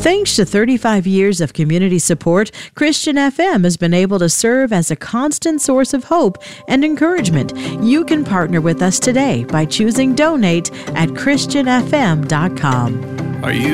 Thanks to 35 years of community support, Christian FM has been able to serve as a constant source of hope and encouragement. You can partner with us today by choosing donate at christianfm.com. Are you